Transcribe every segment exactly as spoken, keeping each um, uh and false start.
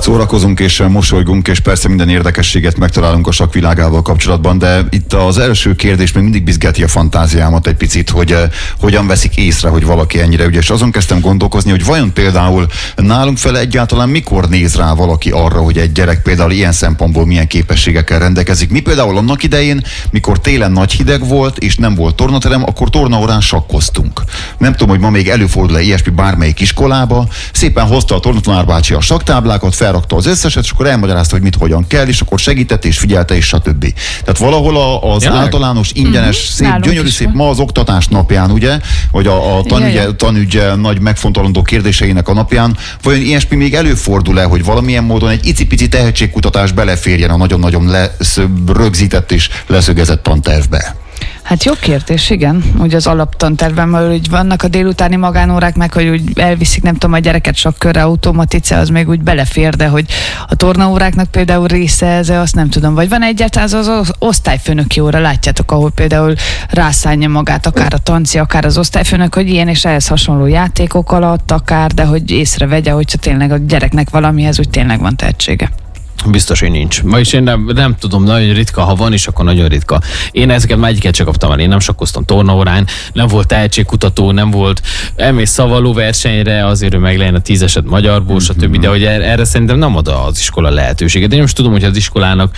Szórakozunk és mosolygunk, és persze minden érdekességet megtalálunk a sakk világával kapcsolatban, de itt az első kérdés még mindig bizgeti a fantáziámat egy picit, hogy uh, hogyan veszik észre, hogy valaki ennyire ügyes. Azon kezdtem gondolkozni, hogy vajon például nálunk fele egyáltalán mikor néz rá valaki arra, hogy egy gyerek például ilyen szempontból milyen képességekkel rendelkezik. Mi például annak idején, mikor télen nagy hideg volt, és nem volt tornaterem, akkor tornaórán sakkoztunk. Nem tudom, hogy ma még előfordul-e ilyesmi bármelyik iskolába. Szépen hozta a tornatanár bácsi a sakktáblákat, felrakta az összeset, és akkor elmagyarázta, hogy mit hogyan kell, és akkor segített és figyelte, és stb. Tehát valahol a, az Jelenleg? általános, ingyenes, mm-hmm. szép, Nálunk gyönyörű, szép, ma az oktatás napján, ugye, vagy a, a tanügye, tanügye nagy megfontolandó kérdéseinek a napján, vajon ilyesmi még előfordul-e, hogy valamilyen módon egy icipici tehetségkutatás beleférjen a nagyon-nagyon lesz, rögzített és leszögezett tantervbe? Hát jó kérdés, igen. Úgy az alaptantervben, hogy vannak a délutáni magánórák, meg hogy úgy elviszik, nem tudom, a gyereket sakkörre, automatice, az még úgy belefér, de hogy a tornaóráknak például része ez, azt nem tudom. Vagy van egyáltalán az, az osztályfőnöki óra, látjátok, ahol például rászánja magát akár a tanci, akár az osztályfőnök, hogy ilyen és ehhez hasonló játékok alatt akár, de hogy észrevegye, hogyha tényleg a gyereknek valamihez úgy tényleg van tehetsége. Biztos, hogy nincs. Vagyis én nem, nem tudom, nagyon ritka, ha van is, akkor nagyon ritka. Én ezeket már egyiket csak kaptam el, én nem sakkoztam tornaórán, nem volt tehetségkutató, nem volt, elmész szavaló versenyre, azért, hogy meglegyen a tízeset magyarból, mm-hmm. stb. De hogy erre szerintem nem ad az iskola lehetőséget. Én most tudom, hogy az iskolának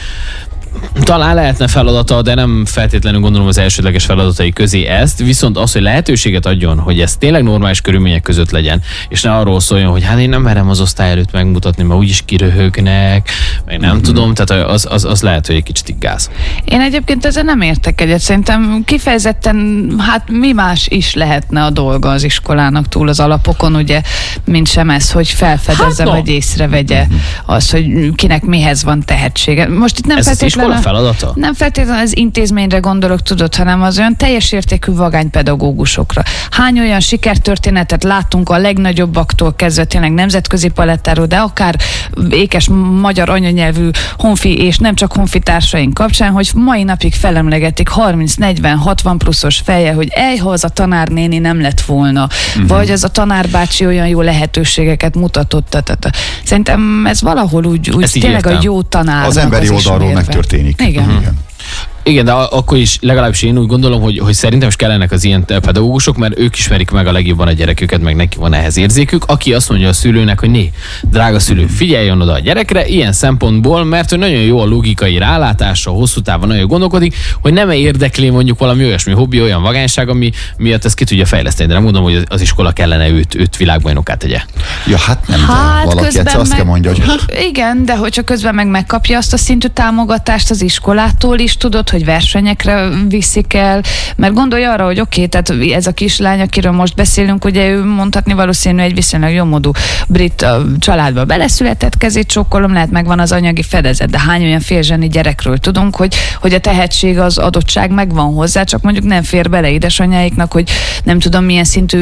talán lehetne feladata, de nem feltétlenül gondolom az elsődleges feladatai közé ezt, viszont az, hogy lehetőséget adjon, hogy ez tényleg normális körülmények között legyen, és ne arról szóljon, hogy hát én nem merem az osztály előtt megmutatni, mert úgyis kiröhögnek, meg nem mm-hmm. tudom, tehát az, az, az lehet, hogy egy kicsit iggáz. Én egyébként ezzel nem értek egyet, szerintem kifejezetten, hát mi más is lehetne a dolga az iskolának túl az alapokon, ugye, mint sem ez, hogy felfedezze, hát no. vagy észrevegye mm-hmm. az, hogy kinek mihez van tehetsége. Most itt nem ez feltétlenül feladata? Nem feltétlenül az intézményre gondolok, tudod, hanem az olyan teljes értékű vagánypedagógusokra. Hány olyan sikertörténetet láttunk a legnagyobbaktól kezdve, tényleg nemzetközi palettáról, de akár ékes magyar anyanyelvű honfi és nem csak honfitársaink kapcsán, hogy mai napig felemlegetik harminc negyven hatvan pluszos feje, hogy ej, ha az a tanárnéni nem lett volna, uh-huh. vagy az a tanárbácsi olyan jó lehetőségeket mutatott. Tata. Szerintem ez valahol úgy, úgy tényleg értem. A jó tanárnak az emberi az oldalról megtörténik. Igen. Uh-huh. Igen. Igen, de akkor is legalábbis én úgy gondolom, hogy, hogy szerintem is kellenek az ilyen pedagógusok, mert ők ismerik meg a legjobban a gyereküket, meg neki van ehhez érzékük, aki azt mondja a szülőnek, hogy né, drága szülő, figyeljen oda a gyerekre, ilyen szempontból, mert hogy nagyon jó a logikai rálátása, hosszú távon nagyon gondolkodik, hogy nem érdekli mondjuk valami olyasmi hobbi, olyan vagányság, ami miatt ezt ki tudja fejleszteni, de nem mondom, hogy az iskola kellene őt, őt világbajnokát tegye. Ja, hát nem, hát de valaki egyszer azt kell mondja, hogy... Igen, de hogyha közben meg megkapja azt a szintű támogatást az iskolától is, tudod, hogy versenyekre viszik el, mert gondolj arra, hogy oké, okay, tehát ez a kislány, akiről most beszélünk, ugye ő mondhatni valószínű egy viszonylag jómódú brit családba beleszületett, kezét csókolom, lehet megvan az anyagi fedezet, de hány olyan félzseni gyerekről tudunk, hogy, hogy a tehetség, az adottság megvan hozzá, csak mondjuk nem fér bele édesanyáiknak, hogy nem tudom milyen szintű